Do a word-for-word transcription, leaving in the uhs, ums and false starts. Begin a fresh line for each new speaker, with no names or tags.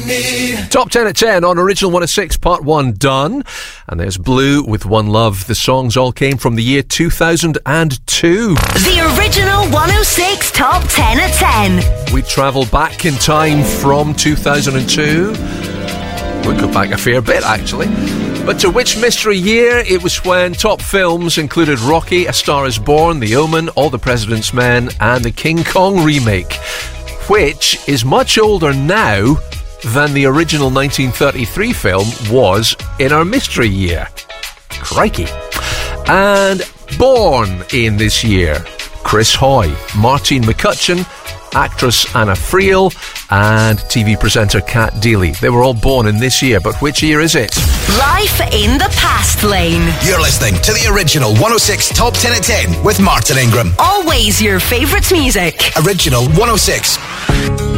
need.
Top ten at ten on Original one oh six, Part one done. And there's Blue with One Love. The songs all came from the year two thousand two.
The Original one oh six Top ten at ten.
We travel back in time from two thousand two. We'll go back a fair bit, actually. But to which mystery year? It was when top films included Rocky, A Star Is Born, The Omen, All the President's Men, and the King Kong remake, which is much older now than the original nineteen thirty-three film was in our mystery year. Crikey. And born in this year, Chris Hoy, Martine McCutcheon, actress Anna Friel, and T V presenter Kat Deely. They were all born in this year, but which year is it?
Life in the Past Lane.
You're listening to the Original one oh six Top ten at ten with Martin Ingram.
Always your favourite music.
Original one oh six.